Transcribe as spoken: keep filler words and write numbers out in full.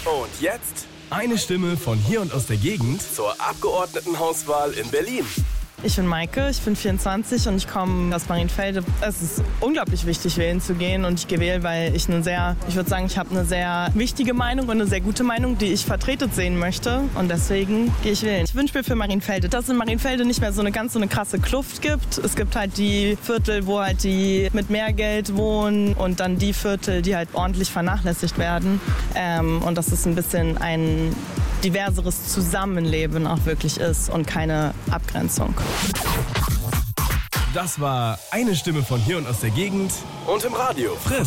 Und jetzt eine Stimme von hier und aus der Gegend zur Abgeordnetenhauswahl in Berlin. Ich bin Maike, ich bin vierundzwanzig und ich komme aus Marienfelde. Es ist unglaublich wichtig, wählen zu gehen und ich gehe wählen, weil ich eine sehr, ich würde sagen, ich habe eine sehr wichtige Meinung und eine sehr gute Meinung, die ich vertreten sehen möchte und deswegen gehe ich wählen. Ich wünsche mir für Marienfelde, dass es in Marienfelde nicht mehr so eine ganz so eine krasse Kluft gibt. Es gibt halt die Viertel, wo halt die mit mehr Geld wohnen und dann die Viertel, die halt ordentlich vernachlässigt werden ähm, und dass es ein bisschen ein diverseres Zusammenleben auch wirklich ist und keine Abgrenzung. Das war eine Stimme von hier und aus der Gegend und im Radio. Frisch.